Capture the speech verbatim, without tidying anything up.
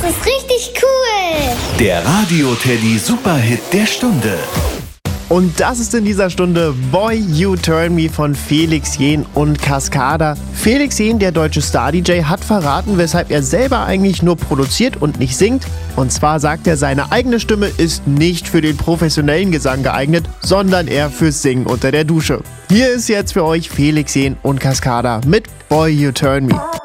ist richtig cool. Der Radio-Teddy Superhit der Stunde. Und das ist in dieser Stunde Boy You Turn Me von Felix Jähn und Cascada. Felix Jähn, der deutsche Star-D J, hat verraten, weshalb er selber eigentlich nur produziert und nicht singt. Und zwar sagt er, seine eigene Stimme ist nicht für den professionellen Gesang geeignet, sondern eher fürs Singen unter der Dusche. Hier ist jetzt für euch Felix Jähn und Cascada mit Boy You Turn Me.